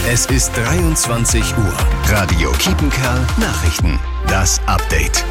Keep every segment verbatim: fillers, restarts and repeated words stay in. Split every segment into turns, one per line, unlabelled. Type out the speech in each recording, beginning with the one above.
Es ist dreiundzwanzig Uhr. Radio Kiepenkerl Nachrichten. Das Update.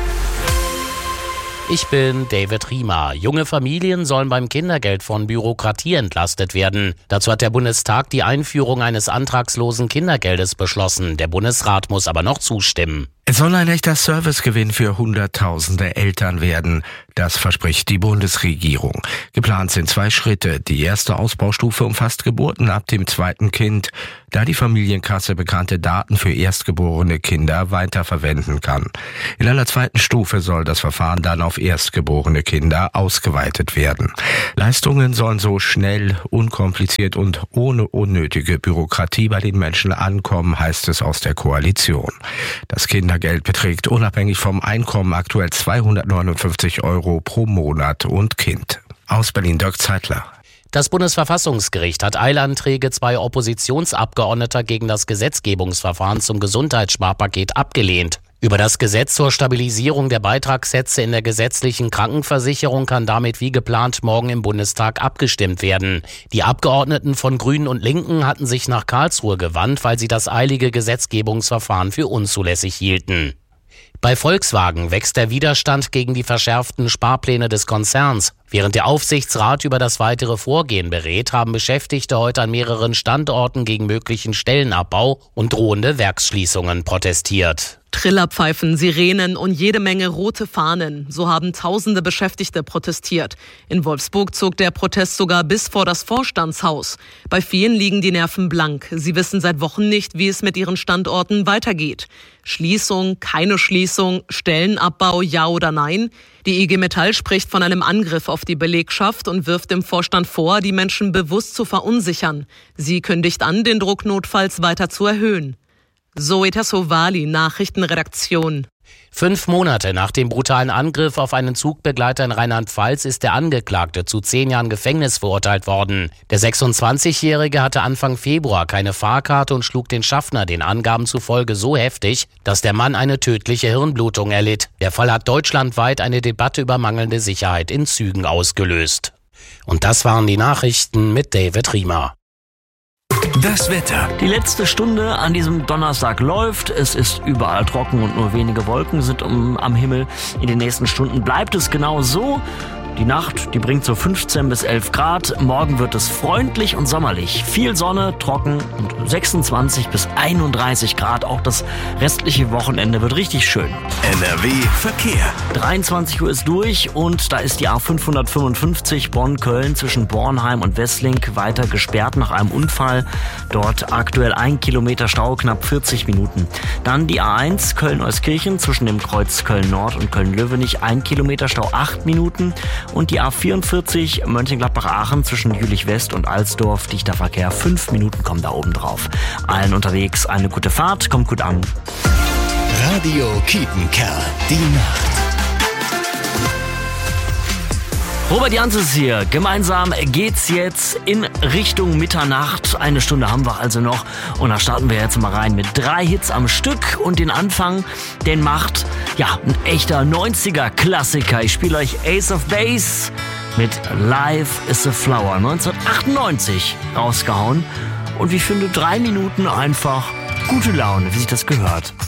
Ich bin David Riemer. Junge Familien sollen beim Kindergeld von Bürokratie entlastet werden. Dazu hat der Bundestag die Einführung eines antragslosen Kindergeldes beschlossen. Der Bundesrat muss aber noch zustimmen.
Es soll ein echter Servicegewinn für Hunderttausende Eltern werden. Das verspricht die Bundesregierung. Geplant sind zwei Schritte. Die erste Ausbaustufe umfasst Geburten ab dem zweiten Kind, da die Familienkasse bekannte Daten für erstgeborene Kinder weiterverwenden kann. In einer zweiten Stufe soll das Verfahren dann auf erstgeborene Kinder ausgeweitet werden. Leistungen sollen so schnell, unkompliziert und ohne unnötige Bürokratie bei den Menschen ankommen, heißt es aus der Koalition. Das Kindergeld beträgt unabhängig vom Einkommen aktuell zweihundertneunundfünfzig Euro pro Monat und Kind. Aus Berlin Dirk Zeitler.
Das Bundesverfassungsgericht hat Eilanträge zweier Oppositionsabgeordneter gegen das Gesetzgebungsverfahren zum Gesundheitssparpaket abgelehnt. Über das Gesetz zur Stabilisierung der Beitragssätze in der gesetzlichen Krankenversicherung kann damit wie geplant morgen im Bundestag abgestimmt werden. Die Abgeordneten von Grünen und Linken hatten sich nach Karlsruhe gewandt, weil sie das eilige Gesetzgebungsverfahren für unzulässig hielten. Bei Volkswagen wächst der Widerstand gegen die verschärften Sparpläne des Konzerns. Während der Aufsichtsrat über das weitere Vorgehen berät, haben Beschäftigte heute an mehreren Standorten gegen möglichen Stellenabbau und drohende Werksschließungen protestiert.
Trillerpfeifen, Sirenen und jede Menge rote Fahnen. So haben tausende Beschäftigte protestiert. In Wolfsburg zog der Protest sogar bis vor das Vorstandshaus. Bei vielen liegen die Nerven blank. Sie wissen seit Wochen nicht, wie es mit ihren Standorten weitergeht. Schließung, keine Schließung, Stellenabbau, ja oder nein? Die I G Metall spricht von einem Angriff auf die Belegschaft und wirft dem Vorstand vor, die Menschen bewusst zu verunsichern. Sie kündigt an, den Druck notfalls weiter zu erhöhen. Zoe Tassovali, Nachrichtenredaktion.
Fünf Monate nach dem brutalen Angriff auf einen Zugbegleiter in Rheinland-Pfalz ist der Angeklagte zu zehn Jahren Gefängnis verurteilt worden. Der sechsundzwanzigjährige hatte Anfang Februar keine Fahrkarte und schlug den Schaffner den Angaben zufolge so heftig, dass der Mann eine tödliche Hirnblutung erlitt. Der Fall hat deutschlandweit eine Debatte über mangelnde Sicherheit in Zügen ausgelöst. Und das waren die Nachrichten mit David Riemer.
Das Wetter.
Die letzte Stunde an diesem Donnerstag läuft. Es ist überall trocken und nur wenige Wolken sind um, am Himmel. In den nächsten Stunden bleibt es genau so. Die Nacht, die bringt so fünfzehn bis elf Grad. Morgen wird es freundlich und sommerlich. Viel Sonne, trocken und sechsundzwanzig bis einunddreißig Grad. Auch das restliche Wochenende wird richtig schön.
N R W Verkehr.
dreiundzwanzig Uhr ist durch und da ist die A fünfhundertfünfundfünfzig Bonn-Köln zwischen Bornheim und Wesslink weiter gesperrt nach einem Unfall. Dort aktuell ein Kilometer Stau, knapp vierzig Minuten. Dann die A eins Köln-Euskirchen zwischen dem Kreuz Köln-Nord und Köln-Löwenich, ein Kilometer Stau, acht Minuten. Und die A vierundvierzig Mönchengladbach-Aachen zwischen Jülich-West und Alsdorf, dichter Verkehr, fünf Minuten kommen da oben drauf. Allen unterwegs eine gute Fahrt, kommt gut an.
Radio Kiepenkerl, die Nacht.
Robert Janses hier. Gemeinsam geht's jetzt in Richtung Mitternacht. Eine Stunde haben wir also noch. Und da starten wir jetzt mal rein mit drei Hits am Stück. Und den Anfang, den macht, ja, ein echter neunziger-Klassiker. Ich spiele euch Ace of Base mit Life is a Flower. neunzehnhundertachtundneunzig rausgehauen. Und ich finde, drei Minuten einfach gute Laune, wie sich das gehört.